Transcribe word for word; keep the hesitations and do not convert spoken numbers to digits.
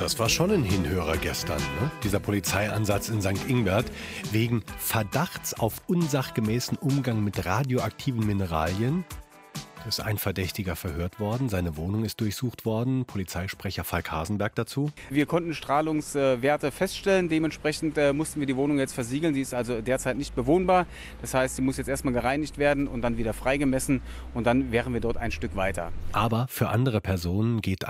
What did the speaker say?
Das war schon ein Hinhörer gestern, ne? Dieser Polizeieinsatz in Sankt Ingbert. Wegen Verdachts auf unsachgemäßen Umgang mit radioaktiven Mineralien ist ein Verdächtiger verhört worden. Seine Wohnung ist durchsucht worden. Polizeisprecher Falk Hasenberg dazu. Wir konnten Strahlungswerte feststellen. Dementsprechend äh, mussten wir die Wohnung jetzt versiegeln. Die ist also derzeit nicht bewohnbar. Das heißt, sie muss jetzt erstmal gereinigt werden und dann wieder freigemessen. Und dann wären wir dort ein Stück weiter. Aber für andere Personen geht